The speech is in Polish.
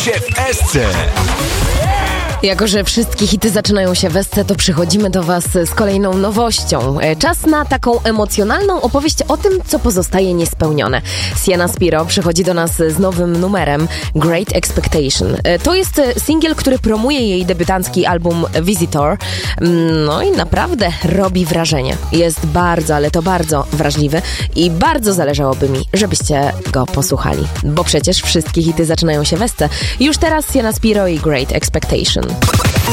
się w SC. Jako że wszystkie hity zaczynają się w SC, to przychodzimy do Was z kolejną nowością. Czas na taką emocjonalną opowieść o tym, co pozostaje niespełnione. Sienna Spiro przychodzi do nas z nowym numerem Great Expectation. To jest singiel, który promuje jej debiutancki album Visitor. No i naprawdę robi wrażenie. Jest bardzo, ale to bardzo wrażliwy i bardzo zależałoby mi, żebyście go posłuchali. Bo przecież wszystkie hity zaczynają się w SC. Już teraz Sienna Spiro i Great Expectation.